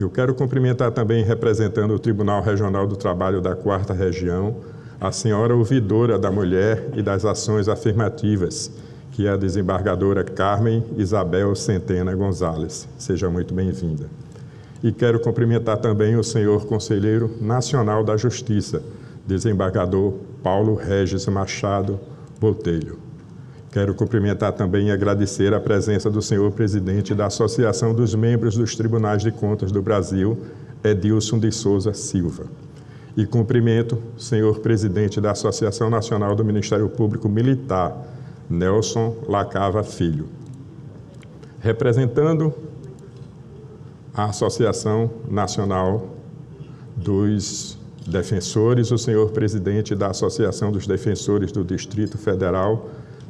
Eu quero cumprimentar também, representando o Tribunal Regional do Trabalho da 4ª Região, a senhora ouvidora da mulher e das ações afirmativas, que é a desembargadora Carmen Isabel Centena Gonzalez. Seja muito bem-vinda. E quero cumprimentar também o senhor Conselheiro Nacional da Justiça, desembargador Paulo Regis Machado Botelho. Quero cumprimentar também e agradecer a presença do senhor presidente da Associação dos Membros dos Tribunais de Contas do Brasil, Edilson de Souza Silva. E cumprimento o senhor presidente da Associação Nacional do Ministério Público Militar, Nelson Lacava Filho. Representando a Associação Nacional dos Defensores, o senhor presidente da Associação dos Defensores do Distrito Federal,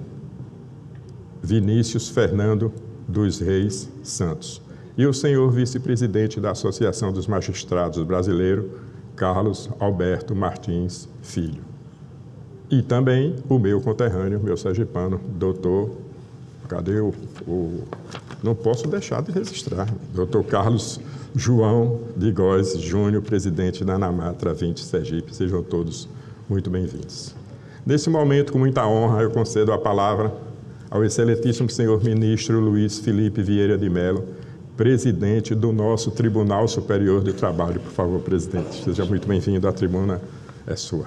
Vinícius Fernando dos Reis Santos. E o senhor vice-presidente da Associação dos Magistrados Brasileiros, Carlos Alberto Martins Filho. E também o meu conterrâneo, meu sergipano, doutor, cadê não posso deixar de registrar, doutor Carlos João de Góes Júnior, presidente da Anamatra 20 Sergipe. Sejam todos muito bem-vindos. Nesse momento, com muita honra, eu concedo a palavra ao excelentíssimo senhor ministro Luiz Felipe Vieira de Mello, presidente do nosso Tribunal Superior do Trabalho. Por favor, presidente, seja muito bem-vindo, a tribuna é sua.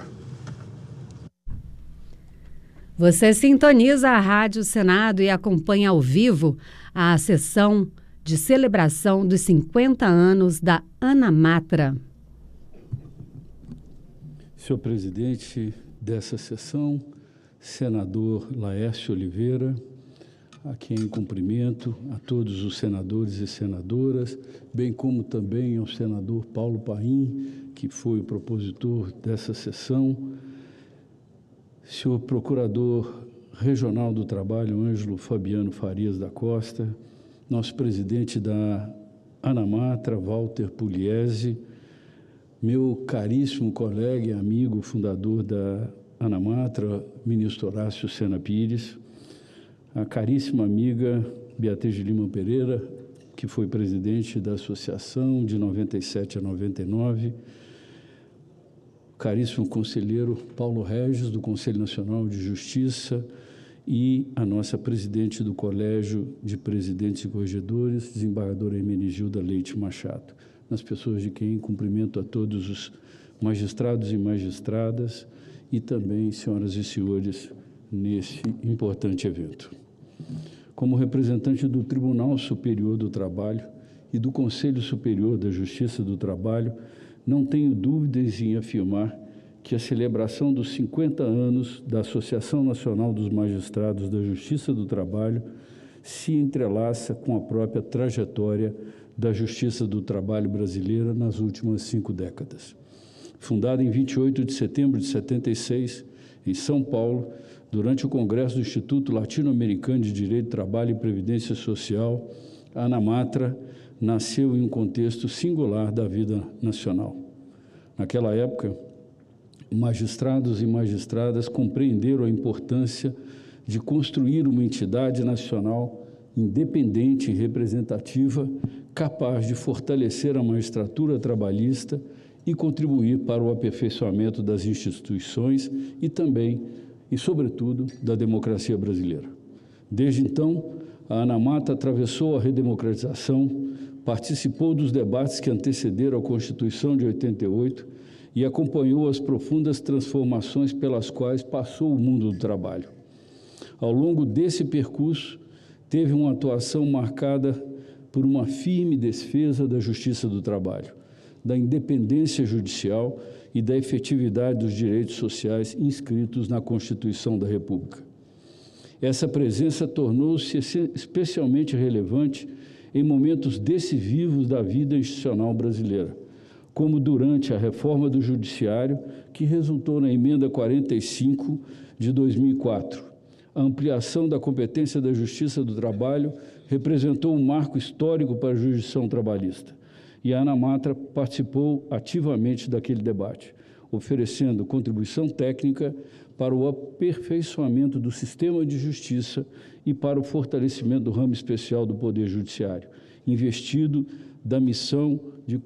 Você sintoniza a Rádio Senado e acompanha ao vivo a sessão de celebração dos 50 anos da Anamatra. Senhor presidente dessa sessão, senador Laércio Oliveira, a quem cumprimento, a todos os senadores e senadoras, bem como também ao senador Paulo Paim, que foi o propositor dessa sessão, senhor procurador regional do trabalho, Ângelo Fabiano Farias da Costa, nosso presidente da Anamatra, Walter Pugliese, meu caríssimo colega e amigo fundador da Anamatra, ministro Horácio Sena Pires, a caríssima amiga Beatriz de Lima Pereira, que foi presidente da associação de 97 a 99, o caríssimo conselheiro Paulo Regis, do Conselho Nacional de Justiça, e a nossa presidente do Colégio de Presidentes e Corregedores, desembargadora Hermenegilda Leite Machado, nas pessoas de quem cumprimento a todos os magistrados e magistradas e também, senhoras e senhores, nesse importante evento. Como representante do Tribunal Superior do Trabalho e do Conselho Superior da Justiça do Trabalho, não tenho dúvidas em afirmar que a celebração dos 50 anos da Associação Nacional dos Magistrados da Justiça do Trabalho se entrelaça com a própria trajetória da Justiça do Trabalho brasileira nas últimas 5 décadas. Fundada em 28 de setembro de 76, em São Paulo, durante o Congresso do Instituto Latino-Americano de Direito, Trabalho e Previdência Social, a Anamatra nasceu em um contexto singular da vida nacional. Naquela época, magistrados e magistradas compreenderam a importância de construir uma entidade nacional independente e representativa, capaz de fortalecer a magistratura trabalhista e contribuir para o aperfeiçoamento das instituições e também, e sobretudo, da democracia brasileira. Desde então, a Anamatra atravessou a redemocratização, participou dos debates que antecederam a Constituição de 88 e acompanhou as profundas transformações pelas quais passou o mundo do trabalho. Ao longo desse percurso, teve uma atuação marcada por uma firme defesa da justiça do trabalho, da independência judicial e da efetividade dos direitos sociais inscritos na Constituição da República. Essa presença tornou-se especialmente relevante em momentos decisivos da vida institucional brasileira, como durante a reforma do Judiciário, que resultou na Emenda 45 de 2004. A ampliação da competência da Justiça do Trabalho representou um marco histórico para a jurisdição trabalhista, e a Anamatra participou ativamente daquele debate, oferecendo contribuição técnica para o aperfeiçoamento do sistema de justiça e para o fortalecimento do ramo especial do Poder Judiciário, investido da missão